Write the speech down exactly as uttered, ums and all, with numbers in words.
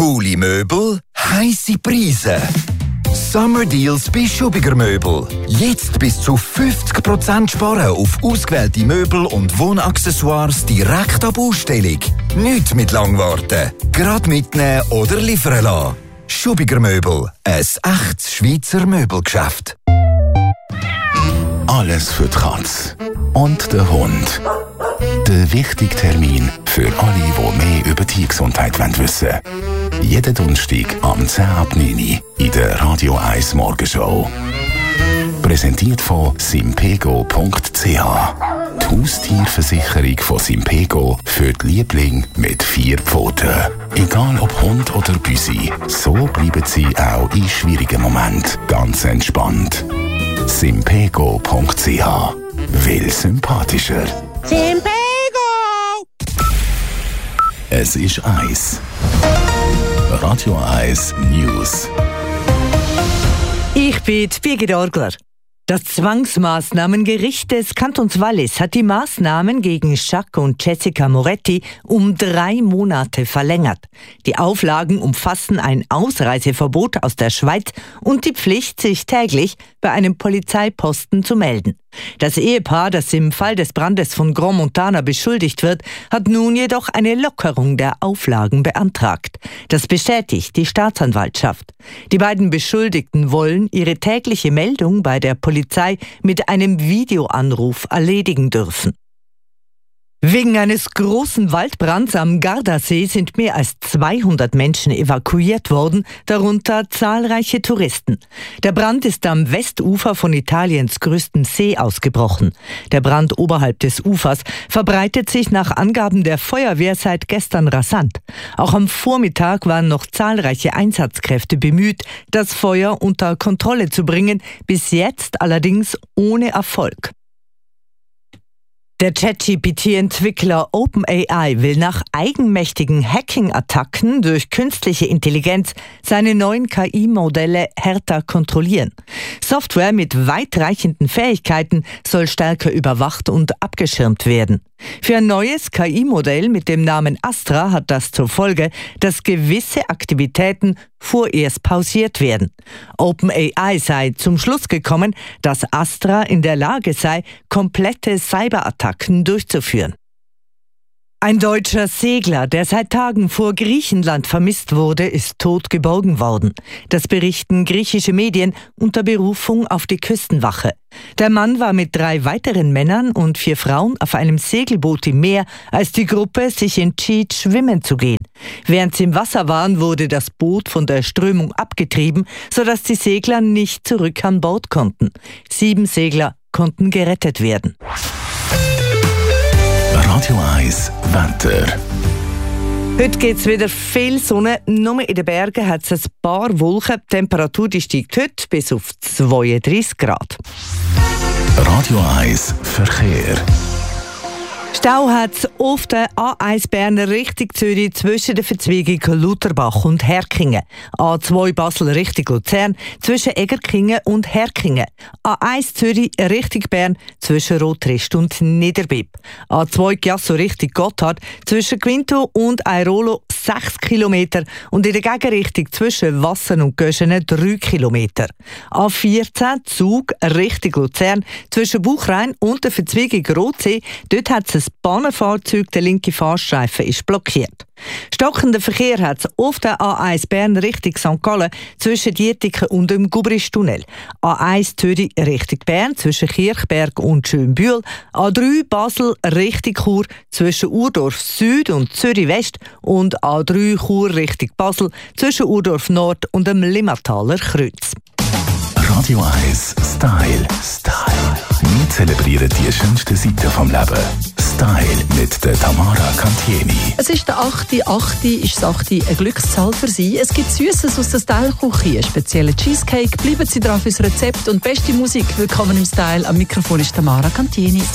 Coole Möbel, heisse Preise. Summer Deals bei Schubiger Möbel. Jetzt bis zu fünfzig Prozent sparen auf ausgewählte Möbel und Wohnaccessoires direkt ab Ausstellung. Nicht mit Langwarten. Gerade mitnehmen oder liefern lassen. Schubiger Möbel. Ein echtes Schweizer Möbelgeschäft. Alles für die Katze und den Hund. Der wichtige Termin für alle, die mehr über Tiergesundheit wissen wollen. Jeden Donnerstag am zehn ab neun in der Radio eins Morgenshow. Präsentiert von simpego punkt c h. Die Haustierversicherung von Simpego für die Lieblinge mit vier Pfoten. Egal ob Hund oder Büsi, so bleiben sie auch in schwierigen Momenten ganz entspannt. simpego punkt c h. Will sympathischer. Simpego! Es ist eins. Radio eins News. Ich bin Birgit Orgler. Das Zwangsmaßnahmengericht des Kantons Wallis hat die Maßnahmen gegen Jacques und Jessica Moretti um drei Monate verlängert. Die Auflagen umfassen ein Ausreiseverbot aus der Schweiz und die Pflicht, sich täglich bei einem Polizeiposten zu melden. Das Ehepaar, das im Fall des Brandes von Grand Montana beschuldigt wird, hat nun jedoch eine Lockerung der Auflagen beantragt. Das bestätigt die Staatsanwaltschaft. Die beiden Beschuldigten wollen ihre tägliche Meldung bei der Polizei mit einem Videoanruf erledigen dürfen. Wegen eines großen Waldbrands am Gardasee sind mehr als zweihundert Menschen evakuiert worden, darunter zahlreiche Touristen. Der Brand ist am Westufer von Italiens größtem See ausgebrochen. Der Brand oberhalb des Ufers verbreitet sich nach Angaben der Feuerwehr seit gestern rasant. Auch am Vormittag waren noch zahlreiche Einsatzkräfte bemüht, das Feuer unter Kontrolle zu bringen, bis jetzt allerdings ohne Erfolg. Der ChatGPT T-Entwickler OpenAI will nach eigenmächtigen Hacking-Attacken durch künstliche Intelligenz seine neuen K I-Modelle härter kontrollieren. Software mit weitreichenden Fähigkeiten soll stärker überwacht und abgeschirmt werden. Für ein neues K I-Modell mit dem Namen Astra hat das zur Folge, dass gewisse Aktivitäten vorerst pausiert werden. OpenAI sei zum Schluss gekommen, dass Astra in der Lage sei, komplette Cyberattacken durchzuführen. Ein deutscher Segler, der seit Tagen vor Griechenland vermisst wurde, ist tot geborgen worden. Das berichten griechische Medien unter Berufung auf die Küstenwache. Der Mann war mit drei weiteren Männern und vier Frauen auf einem Segelboot im Meer, als die Gruppe sich entschied, schwimmen zu gehen. Während sie im Wasser waren, wurde das Boot von der Strömung abgetrieben, sodass die Segler nicht zurück an Bord konnten. Sieben Segler konnten gerettet werden. Radio eins Wetter. Heute gibt es wieder viel Sonne, nur in den Bergen hat es ein paar Wolken. Die Temperatur die steigt heute bis auf zweiunddreißig Grad. Radio eins Verkehr. Stau hat es auf der A eins Bern Richtung Zürich zwischen der Verzweigung Lutherbach und Herkingen. A zwei Basel Richtung Luzern zwischen Egerkingen und Herkingen. A eins Zürich Richtung Bern zwischen Rotrist und Niederbipp. A zwei Chiasso Richtung Gotthard zwischen Quinto und Airolo sechs Kilometer und in der Gegenrichtung zwischen Wassen und Göschenen drei Kilometer. A vierzehn Zug Richtung Luzern zwischen Buchrein und der Verzweigung Rotsee. Dort hat es ein Bahnenfahrzeug, der linke Fahrstreifen ist blockiert. Stockender Verkehr hat es auf der A eins Bern Richtung Sankt Gallen zwischen Dietiken und dem Gubristunnel. A eins Zürich Richtung Bern zwischen Kirchberg und Schönbühl. A drei Basel Richtung Chur zwischen Urdorf Süd und Zürich West und A drei Chur Richtung Basel zwischen Urdorf Nord und dem Limmataler Kreuz. Radio eins Style. Style. Wir zelebrieren die schönsten Seiten vom Leben. Style mit der Tamara Cantieni. Es ist der achte achte ist das achte eine Glückszahl für Sie. Es gibt Süßes aus der Style-Küche, einen speziellen Cheesecake. Bleiben Sie dran fürs Rezept und beste Musik. Willkommen im Style. Am Mikrofon ist Tamara Cantieni.